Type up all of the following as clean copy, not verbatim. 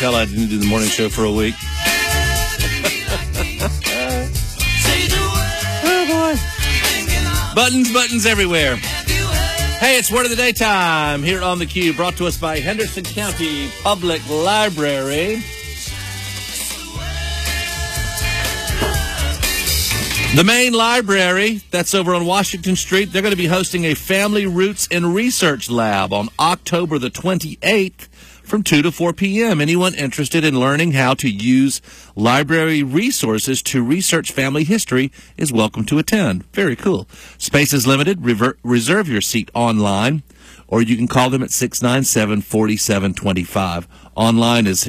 tell I didn't do the morning show for a week. Oh, boy. Buttons everywhere. Hey, it's Word of the Day time here on The Q, brought to us by Henderson County Public Library. The main library, that's over on Washington Street, they're going to be hosting a Family Roots and Research Lab on October the 28th from 2 to 4 p.m. Anyone interested in learning how to use library resources to research family history is welcome to attend. Very cool. Space is limited. Reserve your seat online, or you can call them at 697-4725. Online is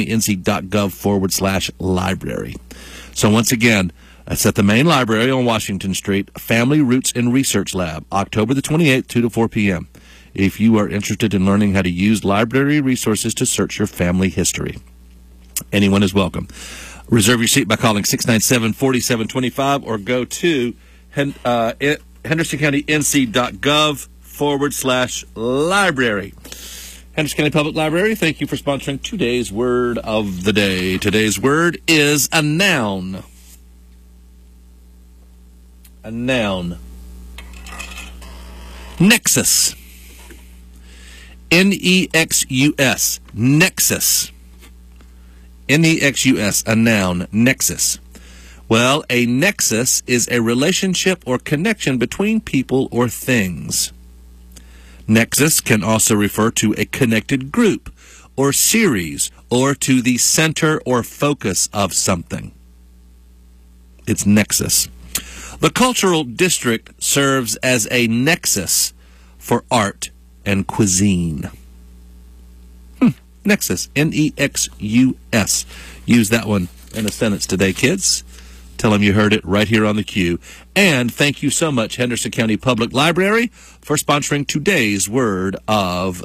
hendersoncounty.nc.gov/library. So once again, that's at the main library on Washington Street, Family Roots and Research Lab, October the 28th, 2 to 4 p.m. If you are interested in learning how to use library resources to search your family history, anyone is welcome. Reserve your seat by calling 697-4725 or go to hendersoncounty.nc.gov/library. Henderson County Public Library, thank you for sponsoring today's Word of the Day. Today's word is a noun. A noun. Nexus. N-E-X-U-S. Nexus. N-E-X-U-S. A noun. Nexus. Well, a nexus is a relationship or connection between people or things. Nexus can also refer to a connected group or series or to the center or focus of something. It's nexus. The cultural district serves as a nexus for art and cuisine. Nexus. N-E-X-U-S. Use that one in a sentence today, kids. Tell them you heard it right here on The Q. And thank you so much, Henderson County Public Library, for sponsoring today's Word of